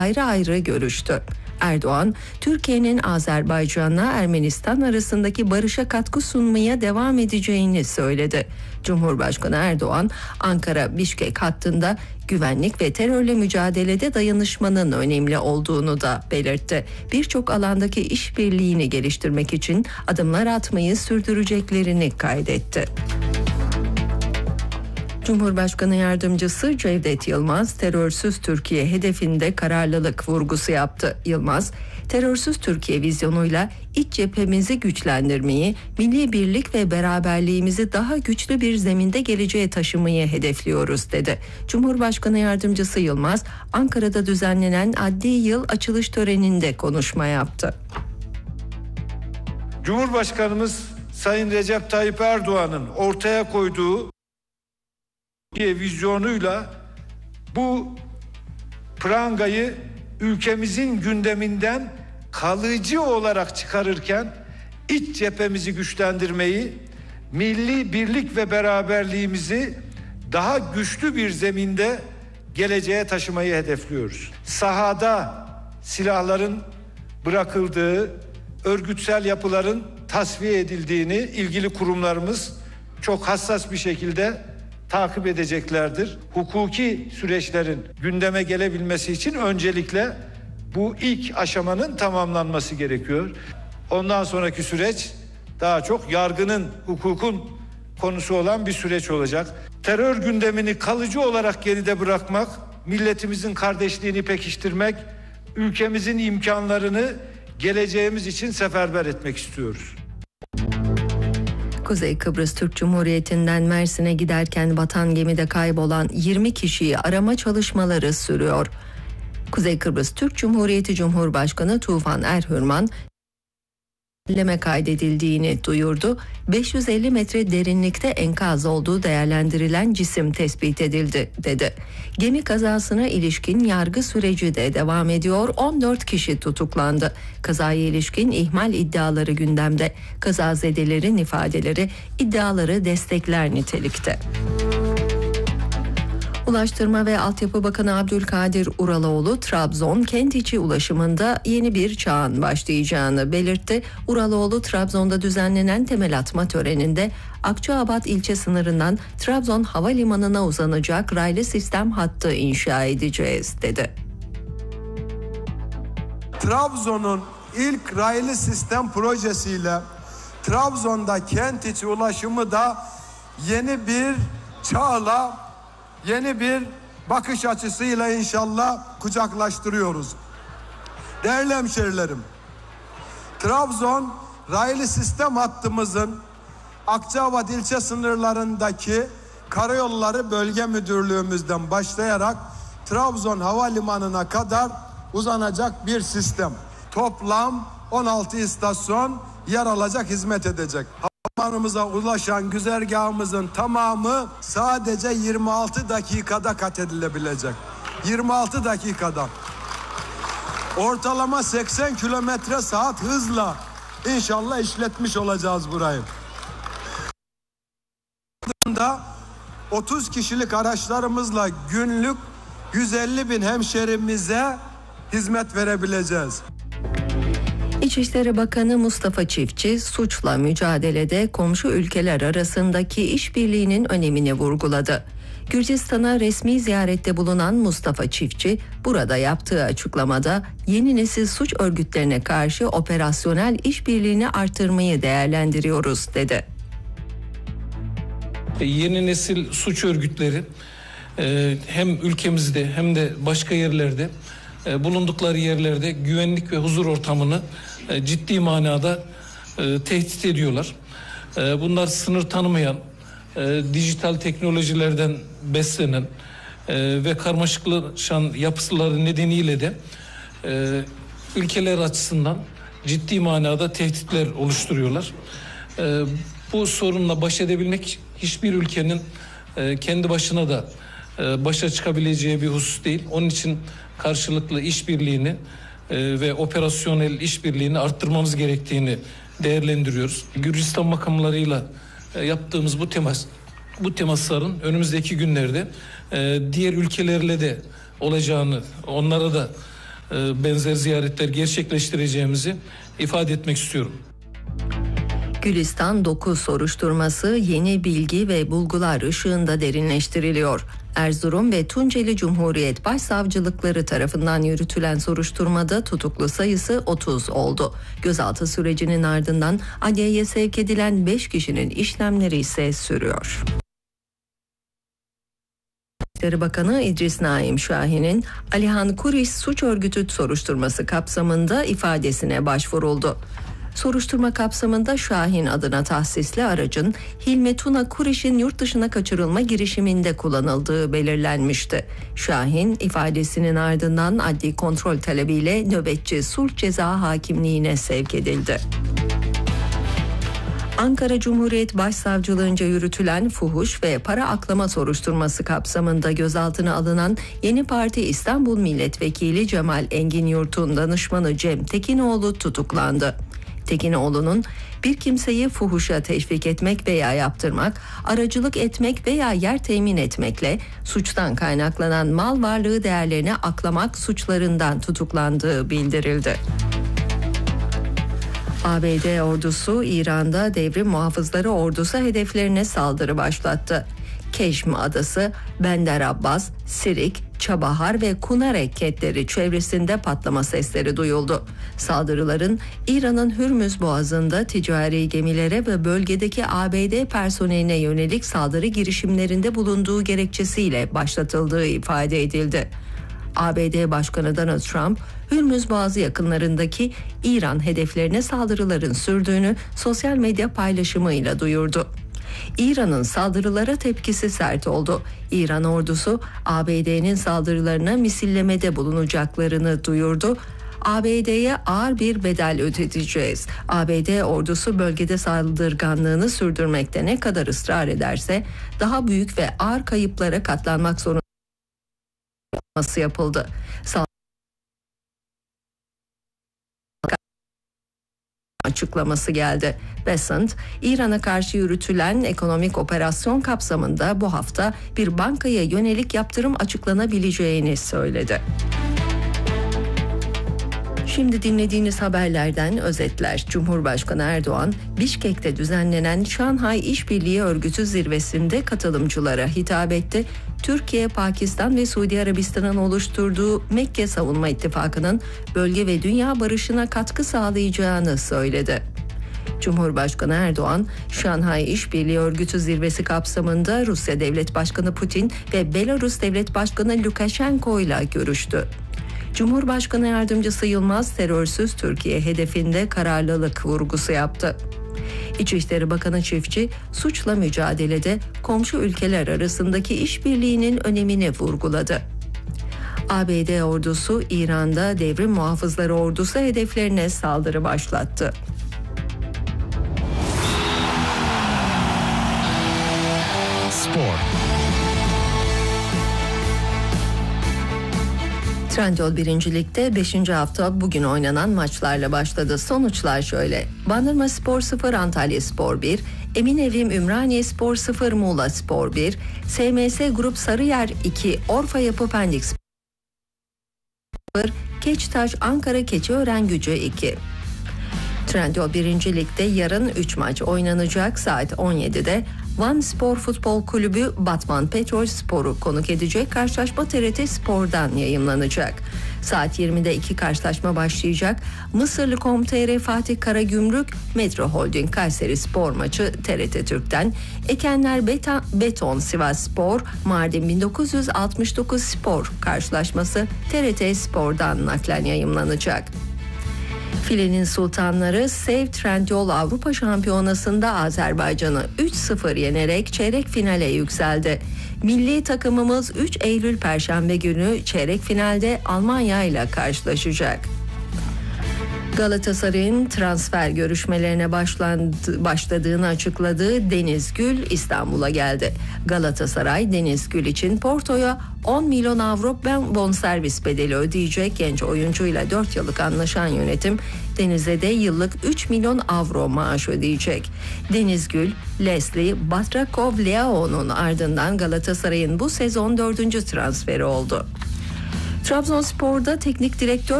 ayrı ayrı görüştü. Erdoğan, Türkiye'nin Azerbaycan'la Ermenistan arasındaki barışa katkı sunmaya devam edeceğini söyledi. Cumhurbaşkanı Erdoğan, Ankara-Bişkek hattında güvenlik ve terörle mücadelede dayanışmanın önemli olduğunu da belirtti. Birçok alandaki işbirliğini geliştirmek için adımlar atmayı sürdüreceklerini kaydetti. Cumhurbaşkanı Yardımcısı Cevdet Yılmaz, terörsüz Türkiye hedefinde kararlılık vurgusu yaptı. Yılmaz, terörsüz Türkiye vizyonuyla iç cephemizi güçlendirmeyi, milli birlik ve beraberliğimizi daha güçlü bir zeminde geleceğe taşımayı hedefliyoruz dedi. Cumhurbaşkanı Yardımcısı Yılmaz, Ankara'da düzenlenen adli yıl açılış töreninde konuşma yaptı. Cumhurbaşkanımız Sayın Recep Tayyip Erdoğan'ın ortaya koyduğu vizyonuyla bu prangayı ülkemizin gündeminden kalıcı olarak çıkarırken iç cephemizi güçlendirmeyi, milli birlik ve beraberliğimizi daha güçlü bir zeminde geleceğe taşımayı hedefliyoruz. Sahada silahların bırakıldığı, örgütsel yapıların tasfiye edildiğini ilgili kurumlarımız çok hassas bir şekilde takip edeceklerdir. Hukuki süreçlerin gündeme gelebilmesi için öncelikle bu ilk aşamanın tamamlanması gerekiyor. Ondan sonraki süreç daha çok yargının, hukukun konusu olan bir süreç olacak. Terör gündemini kalıcı olarak geride bırakmak, milletimizin kardeşliğini pekiştirmek, ülkemizin imkanlarını geleceğimiz için seferber etmek istiyoruz. Kuzey Kıbrıs Türk Cumhuriyeti'nden Mersin'e giderken batan gemide kaybolan 20 kişiyi arama çalışmaları sürüyor. Kuzey Kıbrıs Türk Cumhuriyeti Cumhurbaşkanı Tufan Erhürman, kaydedildiğini duyurdu. 550 metre derinlikte enkaz olduğu değerlendirilen cisim tespit edildi dedi. Gemi kazasına ilişkin yargı süreci de devam ediyor. 14 kişi tutuklandı. Kazaya ilişkin ihmal iddiaları gündemde. Kazazedelerin ifadeleri iddiaları destekler nitelikte. Ulaştırma ve Altyapı Bakanı Abdülkadir Uraloğlu, Trabzon kent içi ulaşımında yeni bir çağın başlayacağını belirtti. Uraloğlu, Trabzon'da düzenlenen temel atma töreninde Akçaabat ilçe sınırından Trabzon Havalimanı'na uzanacak raylı sistem hattı inşa edeceğiz dedi. Trabzon'un ilk raylı sistem projesiyle Trabzon'da kent içi ulaşımı da yeni bir çağla, yeni bir bakış açısıyla inşallah kucaklaştırıyoruz. Değerli hemşerilerim, Trabzon raylı sistem hattımızın Akçaabat ilçe sınırlarındaki Karayolları Bölge Müdürlüğümüzden başlayarak Trabzon Havalimanı'na kadar uzanacak bir sistem. Toplam 16 istasyon yer alacak, hizmet edecek. Havalimanımıza ulaşan güzergahımızın tamamı sadece 26 dakikada kat edilebilecek. 26 dakikada. Ortalama 80 kilometre saat hızla inşallah işletmiş olacağız burayı. 30 kişilik araçlarımızla günlük 150 bin hemşerimize hizmet verebileceğiz. İçişleri Bakanı Mustafa Çiftçi, suçla mücadelede komşu ülkeler arasındaki işbirliğinin önemini vurguladı. Gürcistan'a resmi ziyarette bulunan Mustafa Çiftçi, burada yaptığı açıklamada yeni nesil suç örgütlerine karşı operasyonel işbirliğini artırmayı değerlendiriyoruz dedi. Yeni nesil suç örgütleri hem ülkemizde hem de başka yerlerde bulundukları yerlerde güvenlik ve huzur ortamını ciddi manada tehdit ediyorlar. Bunlar sınır tanımayan, dijital teknolojilerden beslenen ve karmaşıklaşan yapıları nedeniyle de ülkeler açısından ciddi manada tehditler oluşturuyorlar. Bu sorunla baş edebilmek hiçbir ülkenin kendi başına da başa çıkabileceği bir husus değil. Onun için karşılıklı işbirliğini ve operasyonel işbirliğini arttırmamız gerektiğini değerlendiriyoruz. Gürcistan makamlarıyla yaptığımız bu temasların önümüzdeki günlerde diğer ülkelerle de olacağını, onlara da benzer ziyaretler gerçekleştireceğimizi ifade etmek istiyorum. Gülistan 9 soruşturması yeni bilgi ve bulgular ışığında derinleştiriliyor. Erzurum ve Tunceli Cumhuriyet Başsavcılıkları tarafından yürütülen soruşturmada tutuklu sayısı 30 oldu. Gözaltı sürecinin ardından adliyeye sevk edilen 5 kişinin işlemleri ise sürüyor. İçişleri Bakanı İdris Naim Şahin'in Alihan Kuriş suç örgütü soruşturması kapsamında ifadesine başvuruldu. Soruşturma kapsamında Şahin adına tahsisli aracın Hilmi Tuna Kuriş'in yurt dışına kaçırılma girişiminde kullanıldığı belirlenmişti. Şahin ifadesinin ardından adli kontrol talebiyle nöbetçi sulh ceza hakimliğine sevk edildi. Ankara Cumhuriyet Başsavcılığınca yürütülen fuhuş ve para aklama soruşturması kapsamında gözaltına alınan Yeni Parti İstanbul Milletvekili Cemal Engin Yurt'un danışmanı Cem Tekinoğlu tutuklandı. Tekinoğlu'nun bir kimseyi fuhuşa teşvik etmek veya yaptırmak, aracılık etmek veya yer temin etmekle suçtan kaynaklanan mal varlığı değerlerini aklamak suçlarından tutuklandığı bildirildi. ABD ordusu İran'da devrim muhafızları ordusu hedeflerine saldırı başlattı. Keşm Adası, Bender Abbas, Sirik, Çabahar ve Kunarek kentleri çevresinde patlama sesleri duyuldu. Saldırıların İran'ın Hürmüz Boğazı'nda ticari gemilere ve bölgedeki ABD personeline yönelik saldırı girişimlerinde bulunduğu gerekçesiyle başlatıldığı ifade edildi. ABD Başkanı Donald Trump, Hürmüz Boğazı yakınlarındaki İran hedeflerine saldırıların sürdüğünü sosyal medya paylaşımıyla duyurdu. İran'ın saldırılara tepkisi sert oldu. İran ordusu ABD'nin saldırılarına misillemede bulunacaklarını duyurdu. ABD'ye ağır bir bedel ödeteceğiz. ABD ordusu bölgede saldırganlığını sürdürmekte ne kadar ısrar ederse daha büyük ve ağır kayıplara katlanmak zorunda yapıldı. Açıklaması geldi. Besant, İran'a karşı yürütülen ekonomik operasyon kapsamında bu hafta bir bankaya yönelik yaptırım açıklanabileceğini söyledi. Şimdi dinlediğiniz haberlerden özetler. Cumhurbaşkanı Erdoğan, Bişkek'te düzenlenen Şanghay İşbirliği Örgütü zirvesinde katılımcılara hitap etti. Türkiye, Pakistan ve Suudi Arabistan'ın oluşturduğu Mekke Savunma İttifakı'nın bölge ve dünya barışına katkı sağlayacağını söyledi. Cumhurbaşkanı Erdoğan, Şanghay İşbirliği Örgütü zirvesi kapsamında Rusya Devlet Başkanı Putin ve Belarus Devlet Başkanı Lukashenko ile görüştü. Cumhurbaşkanı Yardımcısı Yılmaz, terörsüz Türkiye hedefinde kararlılık vurgusu yaptı. İçişleri Bakanı Çiftçi, suçla mücadelede komşu ülkeler arasındaki işbirliğinin önemini vurguladı. ABD ordusu İran'da devrim muhafızları ordusu hedeflerine saldırı başlattı. Spor. Trendyol 1. Lig'de 5. hafta bugün oynanan maçlarla başladı. Sonuçlar şöyle: Bandırma Spor 0, Antalya Spor 1, Eminevim Ümraniye Spor 0, Muğla Spor 1, SMS Grup Sarıyer 2, Orfa Yapı Pendik Spor 0, Keçitaş Ankara Keçiören Gücü 2. Trendyol 1. Lig'de yarın 3 maç oynanacak. Saat 17'de Van Spor Futbol Kulübü Batman Petrol Spor'u konuk edecek. Karşılaşma TRT Spor'dan yayımlanacak. Saat 20'de 2 karşılaşma başlayacak. Mısırlı.com.tr Fatih Karagümrük Metro Holding Kayseri Spor maçı TRT Türk'ten. Ekenler Beton Sivas Spor Mardin 1969 Spor karşılaşması TRT Spor'dan naklen yayımlanacak. Filenin sultanları Sev Trendyol Avrupa Şampiyonası'nda Azerbaycan'ı 3-0 yenerek çeyrek finale yükseldi. Milli takımımız 3 Eylül Perşembe günü çeyrek finalde Almanya ile karşılaşacak. Galatasaray'ın transfer görüşmelerine başladığını açıkladığı Deniz Gül İstanbul'a geldi. Galatasaray Deniz Gül için Porto'ya 10 milyon avro bonservis bedeli ödeyecek. Genç oyuncuyla 4 yıllık anlaşan yönetim Deniz'e de yıllık 3 milyon avro maaş ödeyecek. Deniz Gül, Leslie Batrakov-Leao'nun ardından Galatasaray'ın bu sezon 4. transferi oldu. Trabzonspor'da teknik direktör